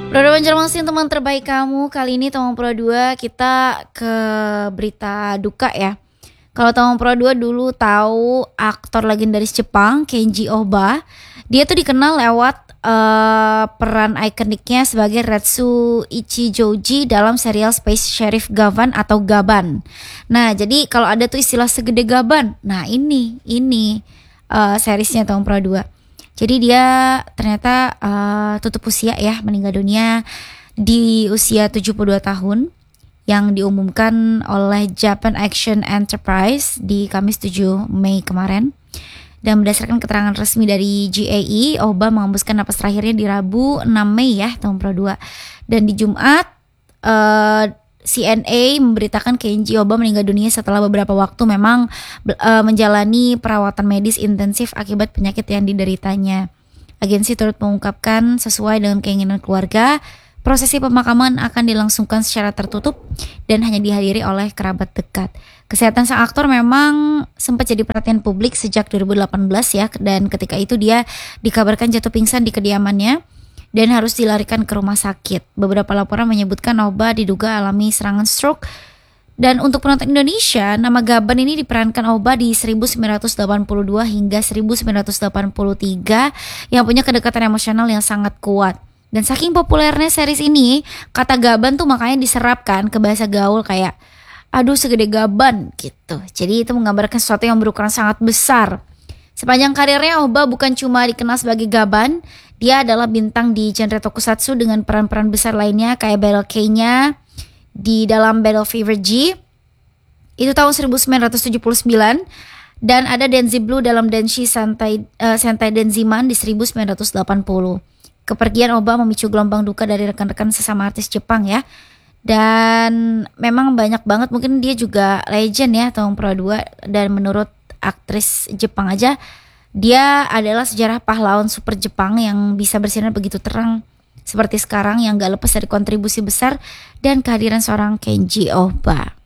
Pro Banjarmasin teman terbaik kamu. Kali ini Tomong Pro 2 kita ke berita duka ya. Kalau Tomong Pro 2 dulu tahu aktor legendaris Jepang Kenji Ohba. Dia tuh dikenal lewat peran ikoniknya sebagai Retsu Ichijoji dalam serial Space Sheriff Gavan atau Gaban. Nah, jadi kalau ada tuh istilah segede Gaban. Nah, ini seriesnya Tomong Pro 2. Jadi dia ternyata tutup usia ya, meninggal dunia di usia 72 tahun yang diumumkan oleh Japan Action Enterprise di Kamis 7 Mei kemarin. Dan berdasarkan keterangan resmi dari GAE, Ohba mengembuskan napas terakhirnya di Rabu 6 Mei ya, tahun Pro 2. Dan di Jumat CNA memberitakan Kenji Ohba meninggal dunia setelah beberapa waktu memang menjalani perawatan medis intensif akibat penyakit yang dideritanya. Agensi turut mengungkapkan sesuai dengan keinginan keluarga, prosesi pemakaman akan dilangsungkan secara tertutup dan hanya dihadiri oleh kerabat dekat. Kesehatan sang aktor memang sempat jadi perhatian publik sejak 2018 ya, dan ketika itu dia dikabarkan jatuh pingsan di kediamannya dan harus dilarikan ke rumah sakit. Beberapa laporan menyebutkan Ohba diduga alami serangan stroke. Dan untuk penonton Indonesia, nama Gaban ini diperankan Ohba di 1982 hingga 1983 yang punya kedekatan emosional yang sangat kuat. Dan saking populernya series ini, kata Gaban tuh makanya diserapkan ke bahasa gaul kayak aduh segede Gaban gitu. Jadi itu menggambarkan sesuatu yang berukuran sangat besar. Sepanjang karirnya Ohba bukan cuma dikenal sebagai Gaban, dia adalah bintang di genre tokusatsu dengan peran-peran besar lainnya kayak Battle K-nya di dalam Battle Fever G itu tahun 1979 dan ada Denzi Blue dalam Denshi Sentai Denziman di 1980. Kepergian Ohba memicu gelombang duka dari rekan-rekan sesama artis Jepang ya. Dan memang banyak banget, mungkin dia juga legend ya Tomong Pro 2, dan menurut aktris Jepang aja dia adalah sejarah pahlawan super Jepang yang bisa bersinar begitu terang seperti sekarang, yang gak lepas dari kontribusi besar dan kehadiran seorang Kenji Ohba.